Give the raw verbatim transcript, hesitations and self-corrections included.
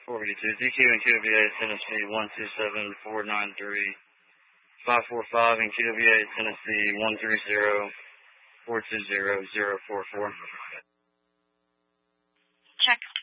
four eighty-two. D Q and Q W A Tennessee one two seven four nine three five four five and Q W A Tennessee one three zero four two zero zero four four. Check.